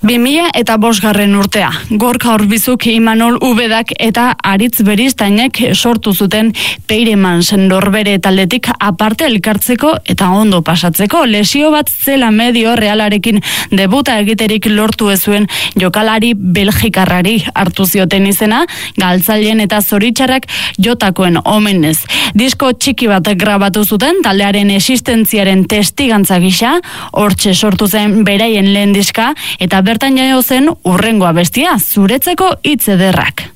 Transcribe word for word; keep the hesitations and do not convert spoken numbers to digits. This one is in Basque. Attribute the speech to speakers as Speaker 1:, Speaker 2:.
Speaker 1: bi mila eta bosgarren urtea. Gorka Orbizuk, Imanol Ubedak eta Aritz Beristainek sortu zuten Peiremans norbere taldetik aparte elkartzeko eta ondo pasatzeko. Lesio bat zela medio Realarekin debuta egiterik lortu ezuen jokalari belgikarrari hartu zioten izena, galtzaileen eta zoritxarrak jotakoen omenez. Disko txiki bat grabatu zuten taldearen existentziaren testigantza gisa, hortxe sortu zen beraien lehen diska, eta bertan jaio zen urrengo abestia, Zuretzeko hitz ederrak.